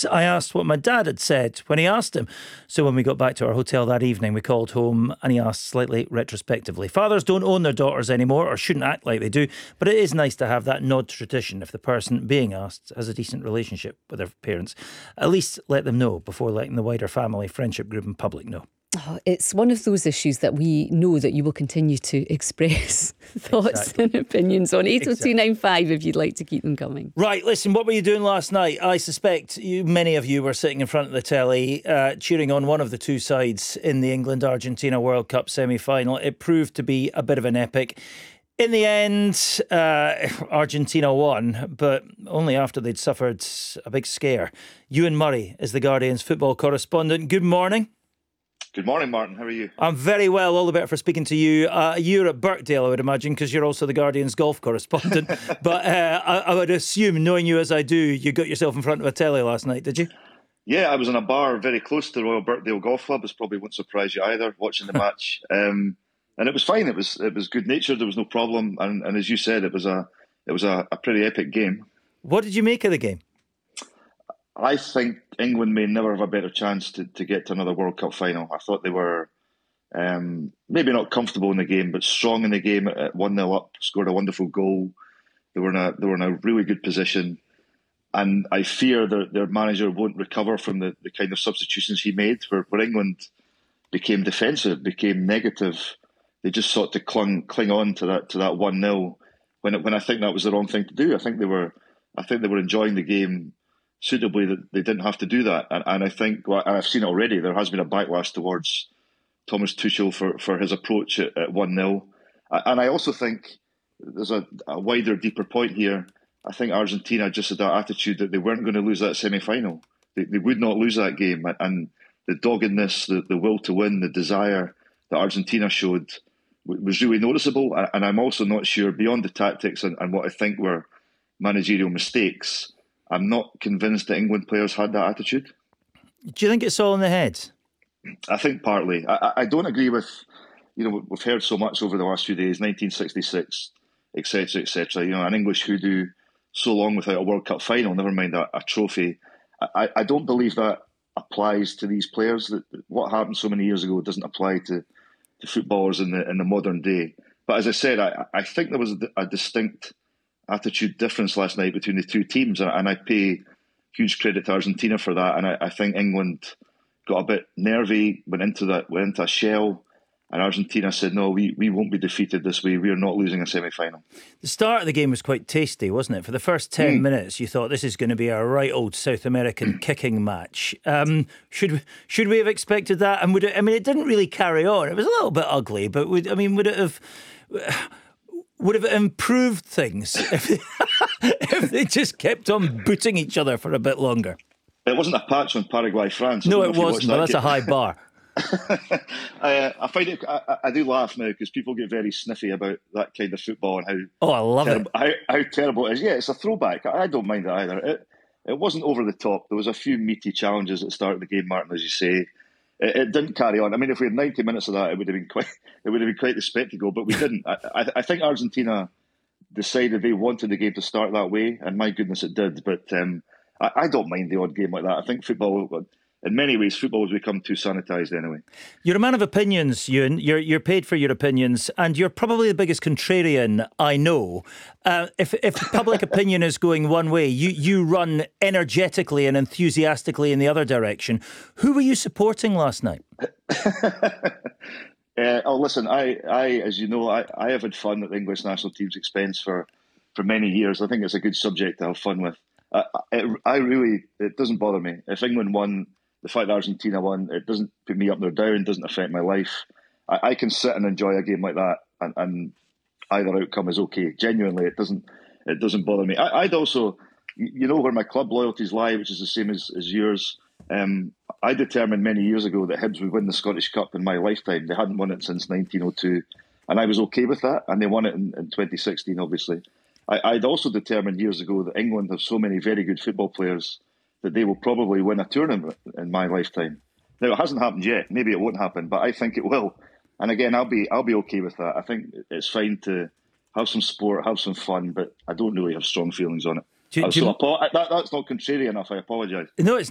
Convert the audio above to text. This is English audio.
night, I asked what my dad had said when he asked him. So when we got back to our hotel that evening, we called home and he asked slightly retrospectively. Fathers don't own their daughters anymore, or shouldn't act like they do, but it is nice to have that nod to tradition if the person being asked has a decent relationship with their parents. At least let them know before letting the wider family, friendship group and public know. Oh, it's one of those issues that we know that you will continue to express thoughts and opinions on. 80295 if you'd like to keep them coming. Right, listen, what were you doing last night? I suspect many of you were sitting in front of the telly cheering on one of the two sides in the England-Argentina World Cup semi-final. It proved to be a bit of an epic. In the end, Argentina won, but only after they'd suffered a big scare. Ewan Murray is the Guardian's football correspondent. Good morning. Good morning, Martin. How are you? I'm very well. All the better for speaking to you. You're at Birkdale, I would imagine, because you're also the Guardian's golf correspondent. But I would assume, knowing you as I do, you got yourself in front of a telly last night, did you? Yeah, I was in a bar very close to the Royal Birkdale Golf Club. This probably won't surprise you either, watching the match. And it was fine. It was good natured. There was no problem. And as you said, it was a pretty epic game. What did you make of the game? I think England may never have a better chance to get to another World Cup final. I thought they were maybe not comfortable in the game, but strong in the game at 1-0 up, scored a wonderful goal. They were in a really good position. And I fear their manager won't recover from the kind of substitutions he made, where England became defensive, became negative. They just sought to cling on to that 1-0 when I think that was the wrong thing to do. I think they were enjoying the game suitably, that they didn't have to do that. And I think, and I've seen it already, there has been a backlash towards Thomas Tuchel for his approach at 1-0. And I also think there's a wider, deeper point here. I think Argentina just had that attitude that they weren't going to lose that semi-final. They would not lose that game. And the doggedness, the will to win, the desire that Argentina showed was really noticeable. And I'm also not sure, beyond the tactics and what I think were managerial mistakes, I'm not convinced that England players had that attitude. Do you think it's all in the head? I think partly. I don't agree with, we've heard so much over the last few days, 1966, etc., etc. An English hoodoo so long without a World Cup final, never mind a trophy. I don't believe that applies to these players. That what happened so many years ago doesn't apply to footballers in the modern day. But as I said, I think there was a distinct attitude difference last night between the two teams, and I pay huge credit to Argentina for that. And I think England got a bit nervy, went into a shell, and Argentina said, no, we won't be defeated this way. We are not losing a semi-final. The start of the game was quite tasty, wasn't it? For the first 10 minutes, you thought this is going to be a right old South American kicking match. Should we have expected that? And it didn't really carry on. It was a little bit ugly, but would it have improved things if they just kept on booting each other for a bit longer? It wasn't a patch on Paraguay-France. No, it wasn't, but that's a high bar. I find it. I do laugh now because people get very sniffy about that kind of football and I love it. How terrible it is. Yeah, it's a throwback. I don't mind that either. It wasn't over the top. There was a few meaty challenges at the start of the game, Martin, as you say. It didn't carry on. I mean, if we had 90 minutes of that, it would have been quite the spectacle. But we didn't. I think Argentina decided they wanted the game to start that way, and my goodness, it did. But I don't mind the odd game like that. I think football, in many ways, football has become too sanitised anyway. You're a man of opinions, Ewan. You're paid for your opinions, and you're probably the biggest contrarian I know. If public opinion is going one way, you run energetically and enthusiastically in the other direction. Who were you supporting last night? Listen, I as you know, I have had fun at the English national team's expense for many years. I think it's a good subject to have fun with. It doesn't bother me. If England won, the fact that Argentina won, it doesn't put me up or down, doesn't affect my life. I can sit and enjoy a game like that, and either outcome is okay. Genuinely, it doesn't bother me. I'd also, where my club loyalties lie, which is the same as yours. I determined many years ago that Hibs would win the Scottish Cup in my lifetime. They hadn't won it since 1902, and I was okay with that, and they won it in 2016, obviously. I'd also determined years ago that England have so many very good football players that they will probably win a tournament in my lifetime. Now, it hasn't happened yet. Maybe it won't happen, but I think it will. And again, I'll be okay with that. I think it's fine to have some sport, have some fun, but I don't really have strong feelings on it. That's not contrary enough. I apologise. No, it's